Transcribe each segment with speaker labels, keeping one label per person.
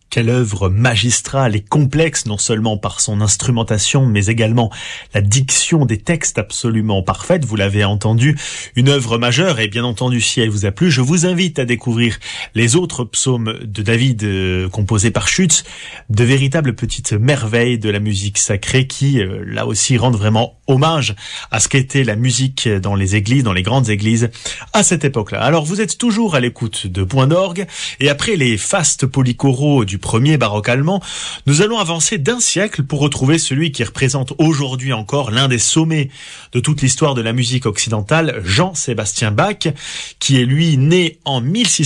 Speaker 1: Quelle œuvre magistrale et complexe, non seulement par son instrumentation, mais également la diction des textes absolument parfaite. Vous l'avez entendu, une œuvre majeure, et bien entendu, si elle vous a plu, je vous invite à découvrir les autres psaumes de David composés par Schütz, de véritables petites merveilles de la musique sacrée qui, là aussi, rendent vraiment hommage à ce qu'était la musique dans les églises, dans les grandes églises, à cette époque-là. Alors, vous êtes toujours à l'écoute de Point d'Orgue, et après les fastes polychoraux du premier baroque allemand, nous allons avancer d'un siècle pour retrouver celui qui représente aujourd'hui encore l'un des sommets de toute l'histoire de la musique occidentale, Jean-Sébastien Bach, qui est lui né en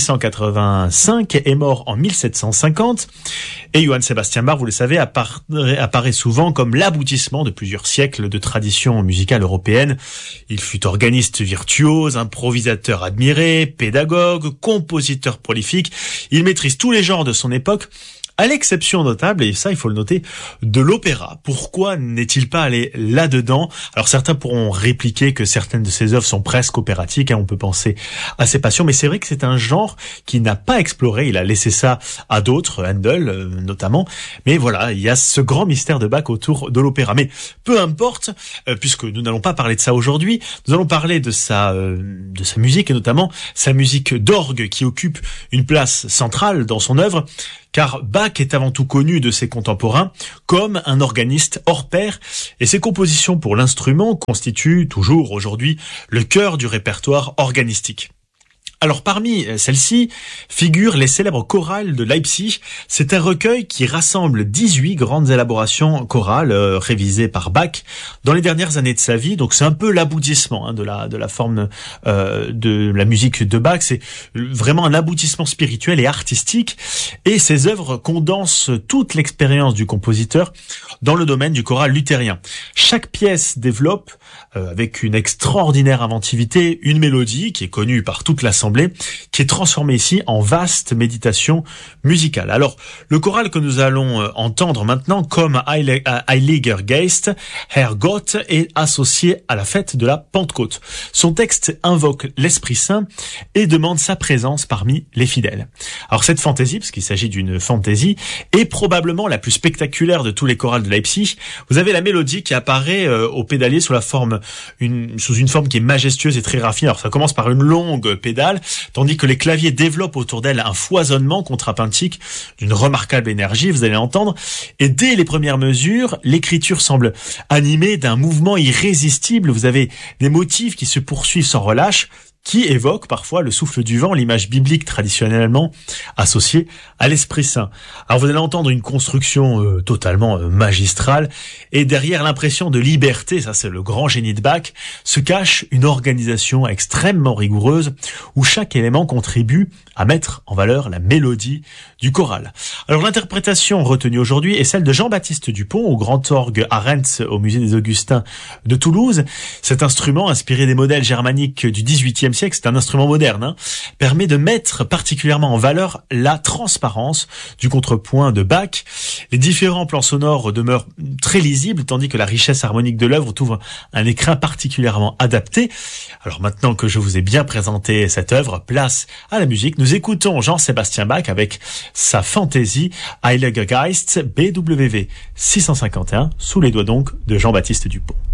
Speaker 1: 1685 et mort en 1750. Et Johann Sebastian Bach, vous le savez, apparaît souvent comme l'aboutissement de plusieurs siècles de tradition musicale européenne. Il fut organiste virtuose, improvisateur admiré, pédagogue, compositeur prolifique. Il maîtrise tous les genres de son époque, à l'exception notable, et ça il faut le noter, de l'opéra. Pourquoi n'est-il pas allé là-dedans? Alors certains pourront répliquer que certaines de ses œuvres sont presque opératiques, on peut penser à ses passions, mais c'est vrai que c'est un genre qu'il n'a pas exploré, il a laissé ça à d'autres, Handel notamment, mais voilà, il y a ce grand mystère de Bach autour de l'opéra. Mais peu importe, puisque nous n'allons pas parler de ça aujourd'hui, nous allons parler de sa musique, et notamment sa musique d'orgue qui occupe une place centrale dans son œuvre, car Bach est avant tout connu de ses contemporains comme un organiste hors pair, et ses compositions pour l'instrument constituent toujours aujourd'hui le cœur du répertoire organistique. Alors parmi celles-ci figurent les célèbres chorales de Leipzig. C'est un recueil qui rassemble 18 grandes élaborations chorales révisées par Bach dans les dernières années de sa vie. Donc c'est un peu l'aboutissement de la forme de la musique de Bach. C'est vraiment un aboutissement spirituel et artistique. Et ces œuvres condensent toute l'expérience du compositeur dans le domaine du choral luthérien. Chaque pièce développe avec une extraordinaire inventivité une mélodie qui est connue par toute l'assemblée, qui est transformée ici en vaste méditation musicale. Alors, le choral que nous allons entendre maintenant, comme Heiliger Geist, Herr Gott, est associé à la fête de la Pentecôte. Son texte invoque l'Esprit Saint et demande sa présence parmi les fidèles. Alors cette fantaisie, parce qu'il s'agit d'une fantaisie, est probablement la plus spectaculaire de tous les chorales de Leipzig. Vous avez la mélodie qui apparaît au pédalier sous une forme qui est majestueuse et très raffinée. Alors ça commence par une longue pédale, tandis que les claviers développent autour d'elle un foisonnement contrapuntique d'une remarquable énergie, vous allez l'entendre, et dès les premières mesures, l'écriture semble animée d'un mouvement irrésistible. Vous avez des motifs qui se poursuivent sans relâche, qui évoque parfois le souffle du vent, l'image biblique traditionnellement associée à l'Esprit Saint. Alors vous allez entendre une construction totalement magistrale, et derrière l'impression de liberté, ça c'est le grand génie de Bach, se cache une organisation extrêmement rigoureuse, où chaque élément contribue à mettre en valeur la mélodie du choral. Alors l'interprétation retenue aujourd'hui est celle de Jean-Baptiste Dupont, au grand orgue Arendts au musée des Augustins de Toulouse. Cet instrument, inspiré des modèles germaniques du XVIIIe siècle, c'est un instrument moderne, permet de mettre particulièrement en valeur la transparence du contrepoint de Bach. Les différents plans sonores demeurent très lisibles, tandis que la richesse harmonique de l'œuvre trouve un écrin particulièrement adapté. Alors maintenant que je vous ai bien présenté cette œuvre, place à la musique. Nous écoutons Jean-Sébastien Bach avec sa fantaisie Heiliger Geist, BWV 651, sous les doigts donc de Jean-Baptiste Dupont.